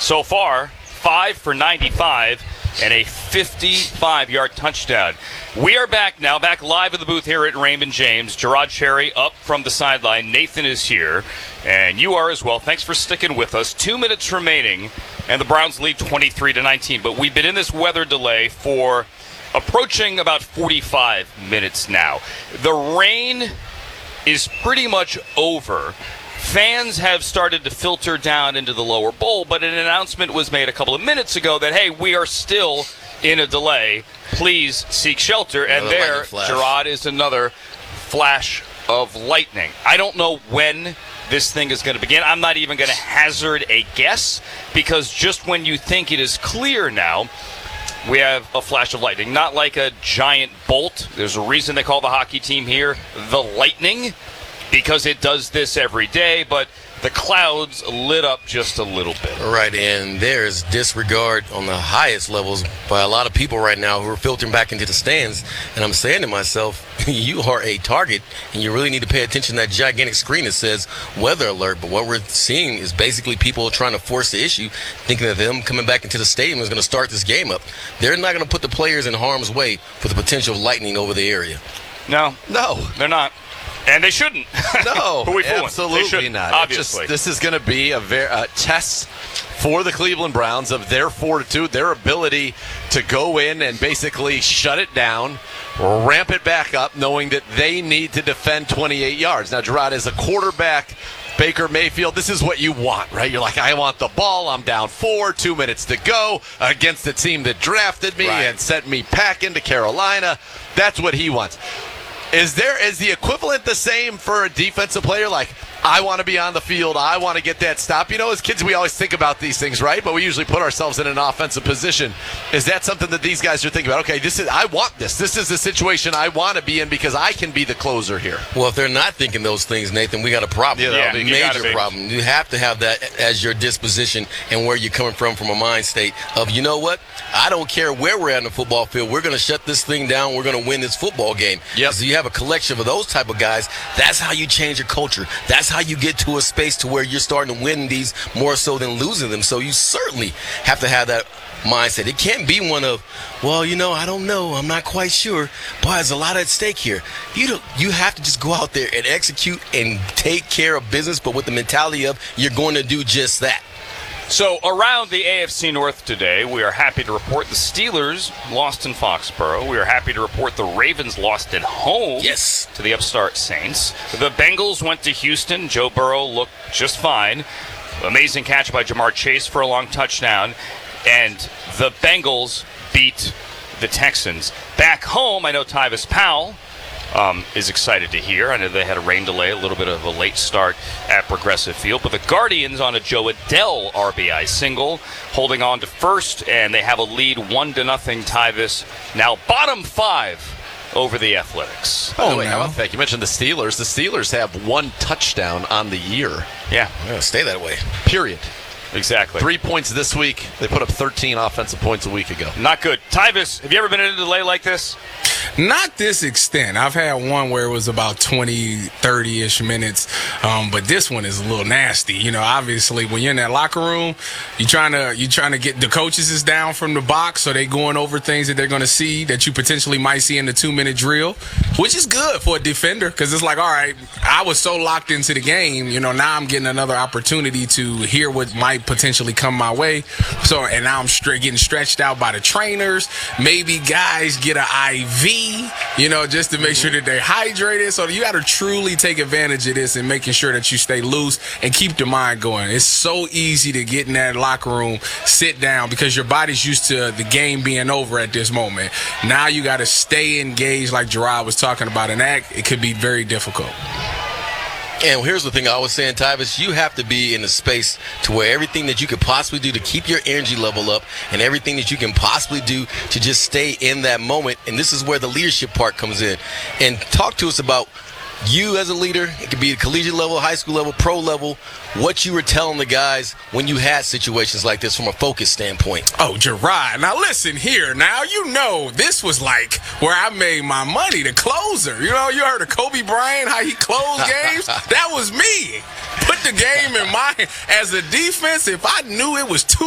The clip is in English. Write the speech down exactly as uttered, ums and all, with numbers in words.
So far, five for ninety-five and a fifty-five-yard touchdown. We are back now, back live in the booth here at Raymond James. Gerard Cherry up from the sideline. Nathan is here, and you are as well. Thanks for sticking with us. Two minutes remaining, and the Browns lead twenty-three to nineteen. But we've been in this weather delay for approaching about forty-five minutes now. The rain is pretty much over. Fans have started to filter down into the lower bowl, but an announcement was made a couple of minutes ago that, hey, we are still in a delay. Please seek shelter. And Another there, lightning flash. Gerard, is another flash of lightning. I don't know when this thing is going to begin. I'm not even going to hazard a guess, because just when you think it is clear now, we have a flash of lightning. Not like a giant bolt. There's a reason they call the hockey team here the Lightning, because it does this every day, but the clouds lit up just a little bit. Right, and there's disregard on the highest levels by a lot of people right now who are filtering back into the stands. And I'm saying to myself, you are a target, and you really need to pay attention to that gigantic screen that says weather alert. But what we're seeing is basically people trying to force the issue, thinking that them coming back into the stadium is going to start this game up. They're not going to put the players in harm's way for the potential lightning over the area. No. No. They're not. And they shouldn't. No, Who are we fooling? absolutely They shouldn't, not. obviously. Just, this is going to be a ver- uh, test for the Cleveland Browns of their fortitude, their ability to go in and basically shut it down, ramp it back up, knowing that they need to defend twenty-eight yards. Now, Gerard, as a quarterback, Baker Mayfield, this is what you want, right? You're like, I want the ball. I'm down four, two minutes to go against the team that drafted me Right. and sent me packing to Carolina. That's what he wants. Is there is the equivalent the same for a defensive player? Like, I want to be on the field. I want to get that stop. You know, as kids, we always think about these things, right? But we usually put ourselves in an offensive position. Is that something that these guys are thinking about? Okay, this is I want this. This is the situation I want to be in because I can be the closer here. Well, if they're not thinking those things, Nathan, we got a problem. Yeah, that'll Yeah, be you gotta major be. problem. You have to have that as your disposition and where you're coming from from a mind state of, you know what? I don't care where we're at in the football field. We're going to shut this thing down. We're going to win this football game. Yep. So you have a collection of those type of guys. That's how you change your culture. That's how you get to a space to where you're starting to win these more so than losing them. So you certainly have to have that mindset. It can't be one of, well, you know, I don't know. I'm not quite sure. Boy, there's a lot at stake here. You don't, you have to just go out there and execute and take care of business, but with the mentality of you're going to do just that. So around the A F C North today, we are happy to report the Steelers lost in Foxborough. We are happy to report the Ravens lost at home Yes. to the upstart Saints. The Bengals went to Houston. Joe Burrow looked just fine. Amazing catch by Jamar Chase for a long touchdown. And the Bengals beat the Texans. Back home, I know Tyvis Powell Um, is excited to hear. I know they had a rain delay, a little bit of a late start at Progressive Field, but the Guardians on a Joe Adele R B I single, holding on to first, and they have a lead one to nothing. Tyvis now bottom five over the Athletics. By the Oh, way, how no. about that? You mentioned the Steelers. The Steelers have one touchdown on the year, Yeah, Yeah, stay that way. period. exactly. Three points this week. They put up thirteen offensive points a week ago. Not good. Tyvis, have you ever been in a delay like this? Not this extent. I've had one where it was about twenty, thirty-ish minutes, um, but this one is a little nasty. You know, obviously, when you're in that locker room, you're trying to you're trying to get the coaches is down from the box, so they going over things that they're going to see that you potentially might see in the two-minute drill, which is good for a defender because it's like, all right, I was so locked into the game, you know, now I'm getting another opportunity to hear what might potentially come my way. So, and now I'm stre- getting stretched out by the trainers. Maybe guys get an I V, you know, just to make sure that they're hydrated. So you got to truly take advantage of this and making sure that you stay loose and keep the mind going. It's so easy to get in that locker room, sit down, because your body's used to the game being over at this moment. Now you got to stay engaged like Gerard was talking about, and that it could be very difficult. And here's the thing I was saying, Tyvis, you have to be in a space to where everything that you could possibly do to keep your energy level up and everything that you can possibly do to just stay in that moment. And this is where the leadership part comes in. And talk to us about you as a leader. It could be at collegiate level, high school level, pro level, what you were telling the guys when you had situations like this from a focus standpoint. Oh, Gerard. Now listen here. Now you know this was like where I made my money, the closer. You know, you heard of Kobe Bryant, how he closed games? That was me. Put the game in my as a defense. If I knew it was two